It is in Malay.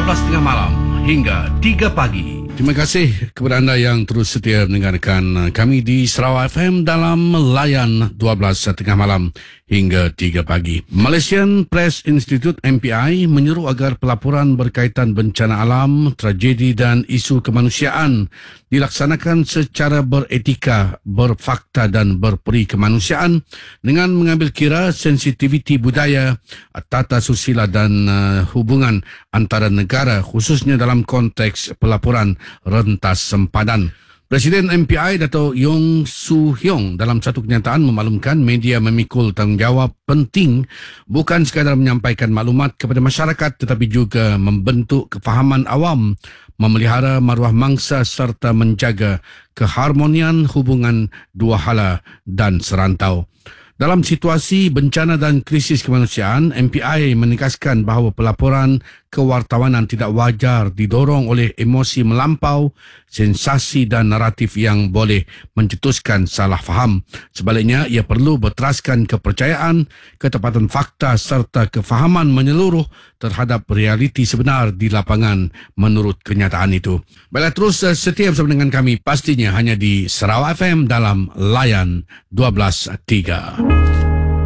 12.30 malam hingga 3 pagi. Terima kasih kepada anda yang terus setia mendengarkan kami di Sarawak FM dalam layan 12.30 malam hingga 3 pagi. Malaysian Press Institute MPI menyeru agar pelaporan berkaitan bencana alam, tragedi dan isu kemanusiaan dilaksanakan secara beretika, berfakta dan berperi kemanusiaan dengan mengambil kira sensitiviti budaya, tata susila dan hubungan antara negara khususnya dalam konteks pelaporan rentas sempadan. Presiden MPI Dato' Yong Su Hiong dalam satu kenyataan memaklumkan media memikul tanggungjawab penting bukan sekadar menyampaikan maklumat kepada masyarakat tetapi juga membentuk kefahaman awam, memelihara maruah mangsa serta menjaga keharmonian hubungan dua hala dan serantau. Dalam situasi bencana dan krisis kemanusiaan, MPI menegaskan bahawa pelaporan kewartawanan tidak wajar didorong oleh emosi melampau, sensasi dan naratif yang boleh mencetuskan salah faham. Sebaliknya, ia perlu berteraskan kepercayaan, ketepatan fakta serta kefahaman menyeluruh terhadap realiti sebenar di lapangan menurut kenyataan itu. Baiklah, terus setia bersama dengan kami pastinya hanya di Sarawak FM dalam layan 12.3.